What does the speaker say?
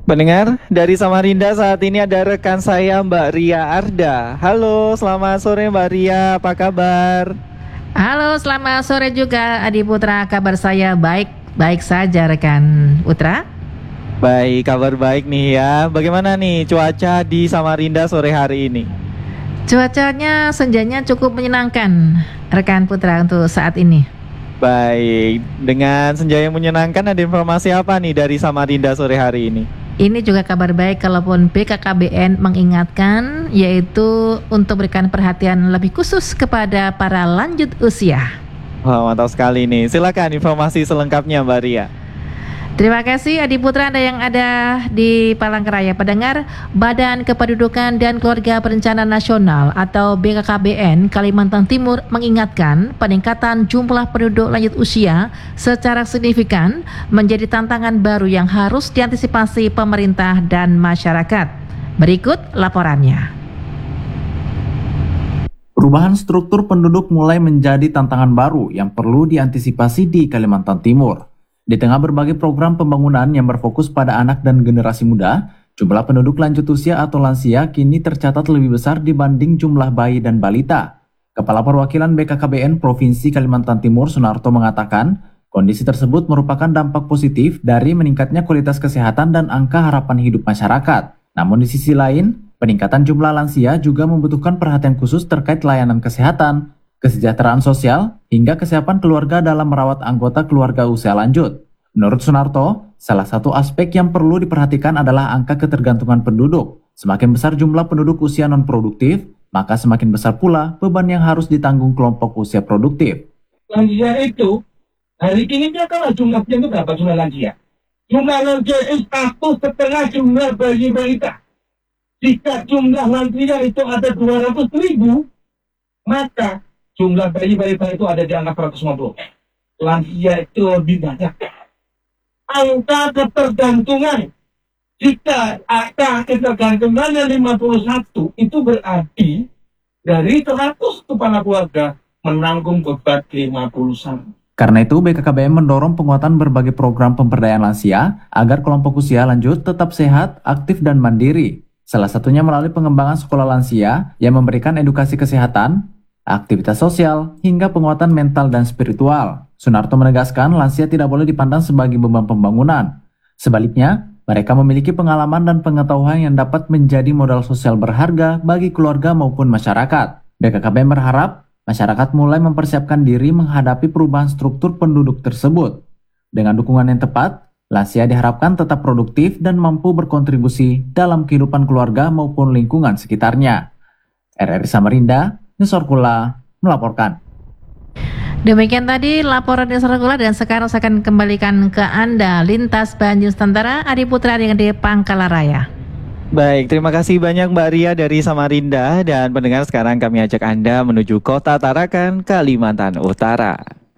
Pendengar dari Samarinda, saat ini ada rekan saya Mbak Ria Arda. Halo, selamat sore Mbak Ria, apa kabar? Halo, selamat sore juga Adi Putra. Kabar saya baik saja rekan Putra. Baik, kabar baik nih ya. Bagaimana nih cuaca di Samarinda sore hari ini? Cuacanya senjanya cukup menyenangkan rekan Putra untuk saat ini. Baik, dengan senja yang menyenangkan, ada informasi apa nih dari Samarinda sore hari ini? Ini juga kabar baik kalaupun BKKBN mengingatkan, yaitu untuk berikan perhatian lebih khusus kepada para lanjut usia. Wah, mantap sekali nih. Silakan informasi selengkapnya Mbak Ria. Terima kasih Adi Putra, Anda yang ada di Palangkaraya. Pendengar, Badan Kependudukan dan Keluarga Perencanaan Nasional atau BKKBN Kalimantan Timur mengingatkan peningkatan jumlah penduduk lanjut usia secara signifikan menjadi tantangan baru yang harus diantisipasi pemerintah dan masyarakat. Berikut laporannya. Perubahan struktur penduduk mulai menjadi tantangan baru yang perlu diantisipasi di Kalimantan Timur. Di tengah berbagai program pembangunan yang berfokus pada anak dan generasi muda, jumlah penduduk lanjut usia atau lansia kini tercatat lebih besar dibanding jumlah bayi dan balita. Kepala Perwakilan BKKBN Provinsi Kalimantan Timur, Sunarto, mengatakan, kondisi tersebut merupakan dampak positif dari meningkatnya kualitas kesehatan dan angka harapan hidup masyarakat. Namun di sisi lain, peningkatan jumlah lansia juga membutuhkan perhatian khusus terkait layanan kesehatan, kesejahteraan sosial, hingga kesiapan keluarga dalam merawat anggota keluarga usia lanjut. Menurut Sunarto, salah satu aspek yang perlu diperhatikan adalah angka ketergantungan penduduk. Semakin besar jumlah penduduk usia non-produktif, maka semakin besar pula beban yang harus ditanggung kelompok usia produktif. Lansia itu, hari ini kan jumlahnya itu berapa jumlah lansia? Jumlah lansia itu 1,5 jumlah bayi balita. Jika jumlah lansia itu ada 200.000, maka jumlah bayi balita itu ada di angka 150. Lansia itu lebih banyak. Angka ketergantungan, jika angka ketergantungannya 51, itu berarti dari 100 kepala keluarga menanggung beban 50. Karena itu, BKKBN mendorong penguatan berbagai program pemberdayaan lansia agar kelompok usia lanjut tetap sehat, aktif, dan mandiri. Salah satunya melalui pengembangan sekolah lansia yang memberikan edukasi kesehatan, aktivitas sosial, hingga penguatan mental dan spiritual. Sunarto menegaskan lansia tidak boleh dipandang sebagai beban pembangunan. Sebaliknya, mereka memiliki pengalaman dan pengetahuan yang dapat menjadi modal sosial berharga bagi keluarga maupun masyarakat. BKKBN berharap masyarakat mulai mempersiapkan diri menghadapi perubahan struktur penduduk tersebut. Dengan dukungan yang tepat, lansia diharapkan tetap produktif dan mampu berkontribusi dalam kehidupan keluarga maupun lingkungan sekitarnya. RRI Samarinda, Nusorkula melaporkan. Demikian tadi laporan dari Nusorkula, dan sekarang saya akan kembalikan ke Anda lintas Banjir Nusantara, Adi Putra yang di Pangkalaraya. Baik, terima kasih banyak Mbak Ria dari Samarinda. Dan pendengar, sekarang kami ajak Anda menuju Kota Tarakan, Kalimantan Utara.